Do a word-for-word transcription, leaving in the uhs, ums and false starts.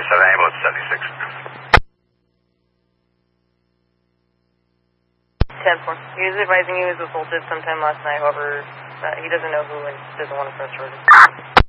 seven, ambulance seventy-six. ten four. He was advising he was assaulted sometime last night, however, uh, he doesn't know who and doesn't want to press charges.